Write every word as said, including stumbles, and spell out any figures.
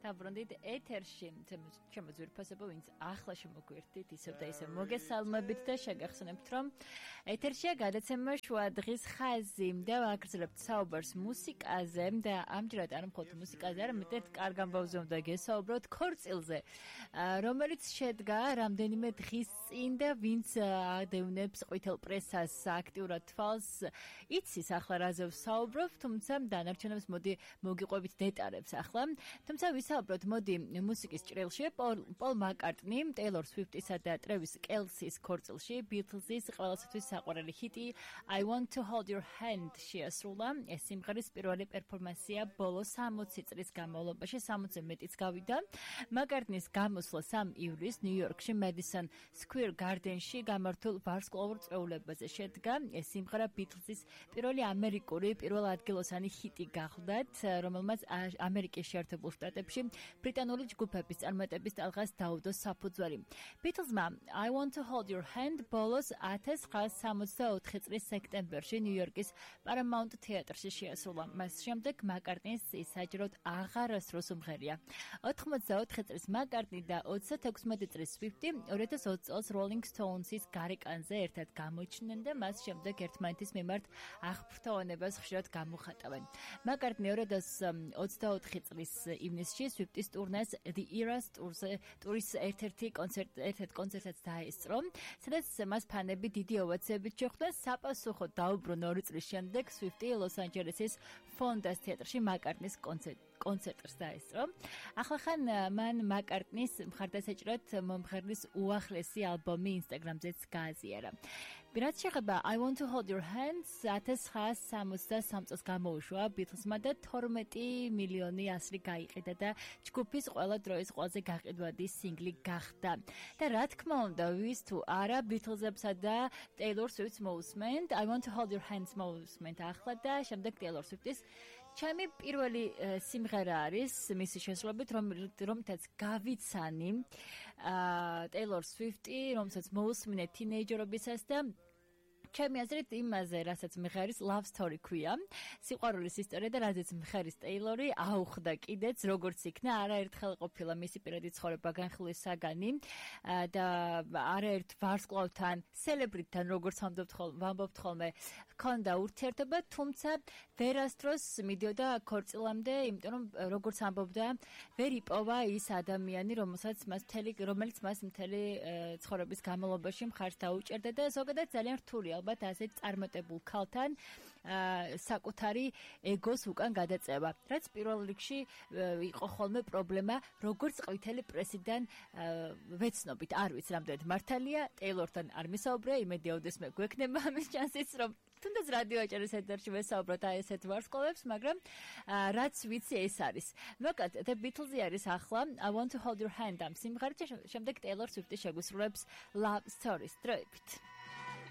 დაბრუნდით ეთერში ჩემო ძვირფასებო, ვინც ახლა შემოგვერთით, ისევ და ისევ მოგესალმებით და შეგახსენებთ, რომ ეთერშია გადაცემა შუადღის ხაზი და ვაგრძელებთ საუბარს მუსიკაზე და ამჯერად არ მხოლოდ მუსიკაზე, არამედ მეტად კარგ ამბავზე უნდა გესაუბროთ, ქორწილზე, რომელიც შედგა რამდენიმე დღის წინ და ვინც ადევნებს ყვითელ პრესას აქტიურად თვალს, იცის ახლა რაზე ვსაუბრობ, თუმცა დანარჩენებს მოდი მოგიყვებით დეტალებს ახლა. თუმცა ვისაუბროთ მოდი მუსიკის ჭრილში, პოლ მაკარტნი, ტეილორ სვიფტისა და ტრევის კელსის ქორწილში, ბიტლზის ყველასათვის საყვარელი ჰიტი I Want to Hold Your Hand შეასრულა. ეს სიმღერის პირველი პერფორმანსია ბოლო სამოცი წლის განმავლობაში, სამოცზე მეტიც გავიდა. მაკარტნის გამოსვლა სამი ივლისს ნიუ-იორკში მედისონ სკვერ გარდენში გამართულ ვარსკვლავურ წვეულებაზე შედგა. ეს სიმღერა ბიტლზის პირველი ამერიკული პირველადგილოსანი ჰიტი გახლდათ, რომელმაც ამერიკის შეერთებულ შტატებში ბრიტანული ჯგუფების წარმატების ტალღას დაუდო საფუძველი. ბიტლზმა I Want to Hold Your Hand ბოლოს ათას ცხრაასა სამოცდაოთხი წლის სექტემბერში ნიუ-იორკის Paramount თეატრში შეასრულა. მას შემდეგ მაკარტნის საჯაროდ აღარასდრო სიმღერია. ოთხმოცდაოთხი წლის მაკარტნი და ოცდათექვსმეტი წლის სვიფტი ორი ათას ოცი წელს Rolling Stones-ის გარეკანზე ერთად გამოჩნდნენ და მას შემდეგ ერთმანეთის მიმართ აღფრთოვანებას ხშირად გამოხატავენ. მაკარტნი ორი ათას ოცდაოთხი წლის ივნისში სვიფტის ტურნეს The Eras ტურზე ტურის ერთ-ერთი კონცერტ ერთ-ერთ კონცერტსაც დაესწრო, სადაც მას ფანები დიდი ოვაციებით შეხვდნენ. საპასუხოდ დაუბრუნდა ორი წლის შემდეგ სვიფტი ლოს-ანჯელესის ფონდას თეატრში მაკარტნის კონცერტ კონცერტს დაესწრო. ახლახან მან მაკარტნის მხარდასაჭრად მომღერლის უახლესი ალბომი ინსტაგრამზეც გააზიარა. რაც შეეხება I Want to Hold Your Hands ათას ცხრაასა სამოცდასამი წელს გამოუშვა ბიტლზმა და თორმეტი მილიონი ასლი გაიყიდა და ჯგუფის ყველა დროის ყველაზე გაყიდვადი სინგლი გახდა. და რა თქმა უნდა, ვის თუ არა ბიტლზებსა და ტეილორ სვიფტს მოусმენთ, I Want to Hold Your Hands მოусმენთ ახლა და შემდეგ ტეილორ სვიფტის ჩემი პირველი სიმღერა არის მისი შესრულებით, რომელთაც გავიცანი ტეილორ სვიფტი, რომელსაც მოусმინე თინეიჯერობისას და ჩემი აზრით იმაზე, რასაც მღერის Love Story ქვია, სიყვარულის ისტორია და რაზეც მღერის ტეილორი აუხდა კიდეც, როგორც იქნა, არაერთხელ ყოფილა მისი პირადი ცხოვრება განხილვის საგანი და არაერთ ვარსკვლავთან, სელებრიტთან, როგორც ვამბობთ ხოლმე, ჰქონდა ურთიერთობა, თუმცა ვერასდროს მიდიოდა ქორწილამდე, იმიტომ რომ როგორც ამბობდა, ვერ იპოვა ის ადამიანი, რომელსაც მას მთელი, რომელიც მას მთელი ცხოვრების განმავლობაში მხარს დაუჭერდა და ზოგადად ძალიან რთული ალბათ ასე წარმატებულ ქალთან საკუთარი ეგოს უკან გადაწევა. რაც პირველ რიგში იყო ხოლმე პრობლემა, როგორც ყვითელი პრესიდან ვეცნობით, არ ვიცი რამდენად მართალია, ტეილორთან არ მისაუბრე, იმედი ოდესმე გვექნება ამის ჩანსიც, რომ თუნდაც რადიო აჭარის ეთერში ვესაუბროთ აი ესეთ ვარსკვლავებს, მაგრამ რაც ვიცი ეს არის. მოკად The Beatles არის ახლა I Want to Hold Your Hand ამ სიმღერით, შემდეგ ტეილორ სვიფტი შეგვისრულებს Love Stories. დროებით.